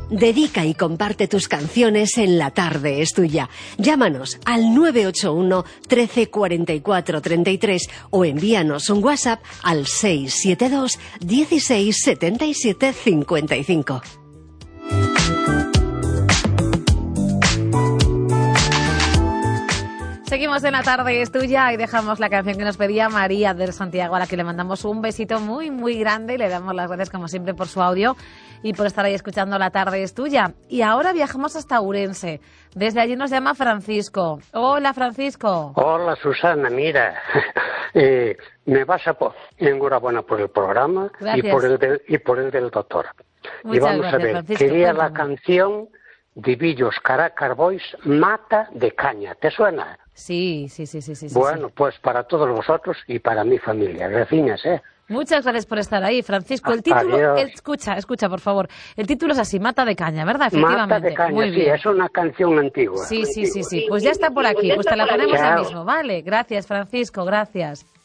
Dedica y comparte tus canciones en La Tarde es Tuya. Llámanos al 981 13 44 33 o envíanos un WhatsApp al 672 16 77 55. Seguimos en La Tarde es Tuya y dejamos la canción que nos pedía María de Santiago, a la que le mandamos un besito muy, muy grande y le damos las gracias como siempre por su audio y por estar ahí escuchando La Tarde es Tuya. Y ahora viajamos hasta Ourense. Desde allí nos llama Francisco. Hola, Francisco. Hola, Susana, mira, me vas a enhorabuena por el programa y por el del doctor. Muchas y vamos gracias, a ver, Francisco, quería cuéntame. la canción Divillos Caracar Boys, Mata de Caña, ¿te suena? Sí. Bueno, pues para todos vosotros y para mi familia, gracias, Muchas gracias por estar ahí, Francisco. El título, Adiós. escucha, por favor. El título es así, Mata de Caña, ¿verdad? Efectivamente. Mata de Caña, Muy sí, bien. es una canción antigua. Sí. Pues ya está por aquí, pues te la ponemos ya Chao. mismo, ¿vale? Gracias, Francisco, gracias.